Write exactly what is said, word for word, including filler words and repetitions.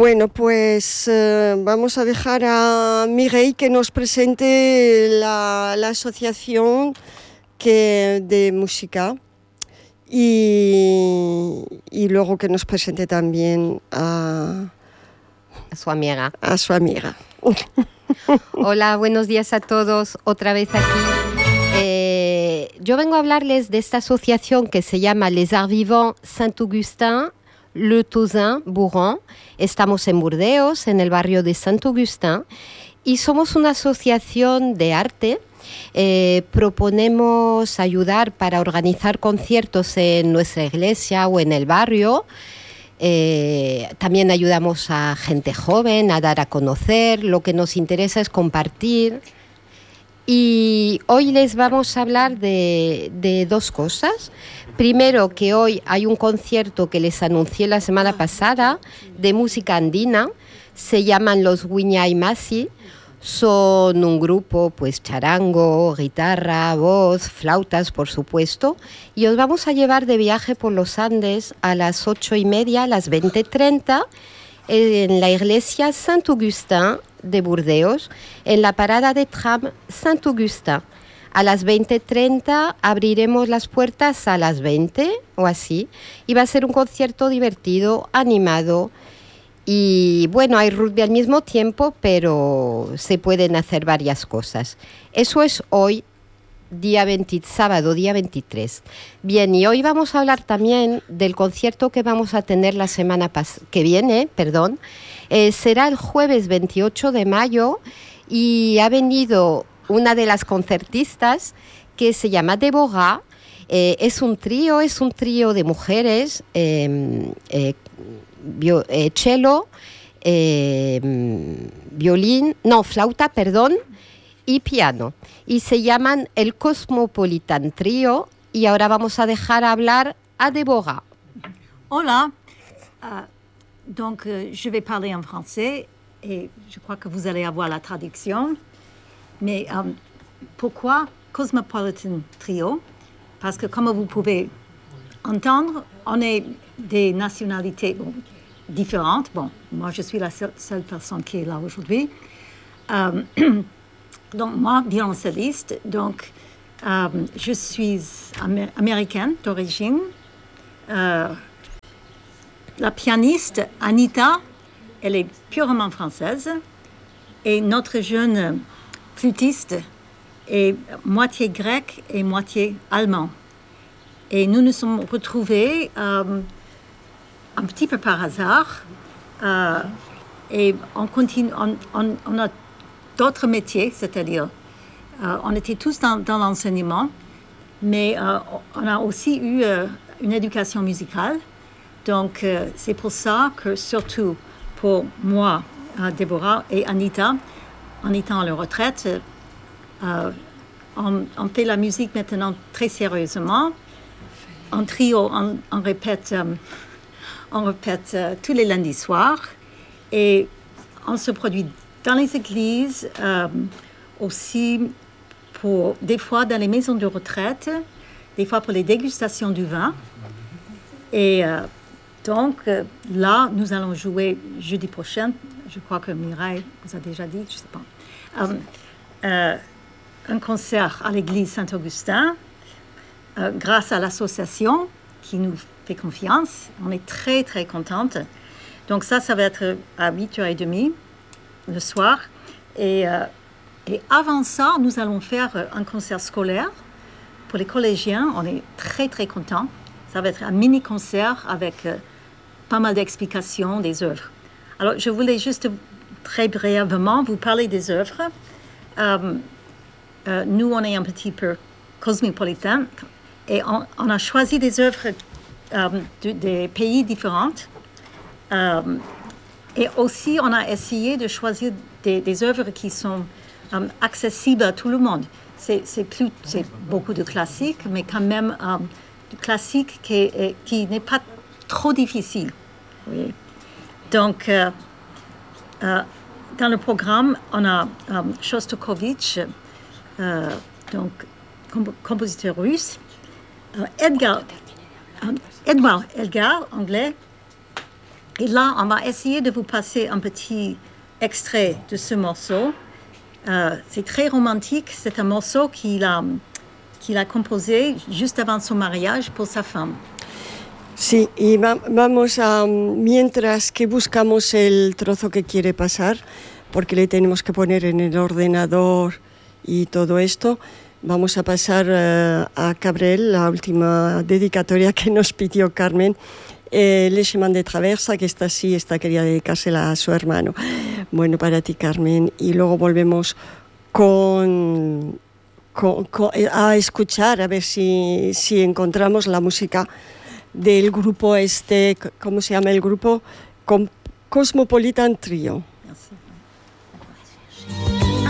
Bueno, pues eh, vamos a dejar a Mireille que nos presente la, la asociación que, de música y, y luego que nos presente también a, a su amiga. A su amiga. Hola, buenos días a todos, otra vez aquí. Eh, yo vengo a hablarles de esta asociación que se llama Les Arts Vivants Saint-Augustin, Le Tozin, Bourron. Estamos en Burdeos, en el barrio de Saint-Augustin, y somos una asociación de arte. Eh, proponemos ayudar para organizar conciertos en nuestra iglesia o en el barrio. Eh, también ayudamos a gente joven a dar a conocer. Lo que nos interesa es compartir. Y hoy les vamos a hablar de, de dos cosas. Primero, que hoy hay un concierto que les anuncié la semana pasada de música andina. Se llaman los Wiñay Masi. Son un grupo, pues charango, guitarra, voz, flautas, por supuesto. Y os vamos a llevar de viaje por los Andes a las ocho y media, a las veinte treinta, en la iglesia Saint-Augustin de Burdeos, en la parada de tram Saint-Augustin. A las veinte treinta abriremos las puertas a las veinte o así. Y va a ser un concierto divertido, animado. Y bueno, hay rugby al mismo tiempo, pero se pueden hacer varias cosas. Eso es hoy, día veinte, sábado, día veintitrés. Bien, y hoy vamos a hablar también del concierto que vamos a tener la semana pas- que viene, perdón. Eh, será el jueves veintiocho de mayo y ha venido una de las concertistas que se llama Deborah. Eh, es un trío, es un trío de mujeres, eh, eh, Bio, eh, cello, eh, violín, no, flauta, perdón, y piano. Y se llaman el Cosmopolitan Trio. Y ahora vamos a dejar hablar a Deborah. Hola, uh, donc euh, je vais parler en français et je crois que vous allez avoir la traduction. Mais um, pourquoi Cosmopolitan Trio? Parce que comme vous pouvez entendre, on est des nationalités bon, différentes. Bon, moi, je suis la seule, seule personne qui est là aujourd'hui. Euh, donc, moi, violoncelliste, donc, euh, je suis amé- américaine d'origine. Euh, la pianiste, Anita, elle est purement française. Et notre jeune flûtiste est moitié grec et moitié allemand. Et nous nous sommes retrouvés euh, un petit peu par hasard. Euh, et on, continue, on, on, on a d'autres métiers, c'est-à-dire, euh, on était tous dans, dans l'enseignement, mais euh, on a aussi eu euh, une éducation musicale. Donc, euh, c'est pour ça que, surtout pour moi, euh, Deborah et Anita, en étant à la retraite, euh, on, on fait la musique maintenant très sérieusement. En trio, on, on répète, euh, on répète euh, tous les lundis soirs et on se produit dans les églises, euh, aussi pour, des fois dans les maisons de retraite, des fois pour les dégustations du vin. Et euh, donc euh, là, nous allons jouer jeudi prochain, je crois que Mireille vous a déjà dit, je ne sais pas, euh, euh, un concert à l'église Saint-Augustin. Euh, grâce à l'association qui nous fait confiance. On est très, très contente. Donc ça, ça va être à huit heures trente le soir. Et, euh, et avant ça, nous allons faire un concert scolaire pour les collégiens. On est très, très contents. Ça va être un mini-concert avec euh, pas mal d'explications des œuvres. Alors, je voulais juste très brièvement vous parler des œuvres. Euh, euh, nous, on est un petit peu cosmopolitain. Et on, on a choisi des œuvres euh, de, des pays différents. Euh, et aussi, on a essayé de choisir des, des œuvres qui sont euh, accessibles à tout le monde. C'est, c'est, plus, c'est beaucoup de classiques, mais quand même euh, du classique qui, qui n'est pas trop difficile. Oui. Donc, euh, euh, dans le programme, on a euh, Shostakovich, euh, donc comp- compositeur russe. Uh, Edgar, um, Edward Elgar, anglais, Et là, on va essayer de vous passer un petit extrait de ce morceau. Euh, c'est très romantique. C'est un morceau qu'il a, qu'il a composé juste avant son mariage pour sa femme. Sí, y va, vamos a, mientras que buscamos el trozo que quiere pasar, porque le tenemos que poner en el ordenador y todo esto, vamos a pasar uh, a Cabrel, la última dedicatoria que nos pidió Carmen, eh, Le Chemin de Traversa, que esta sí, esta quería dedicársela a su hermano. Bueno, para ti, Carmen, y luego volvemos con, con, con, a escuchar, a ver si, si encontramos la música del grupo este, ¿cómo se llama el grupo? Cosmopolitan Trio. Merci.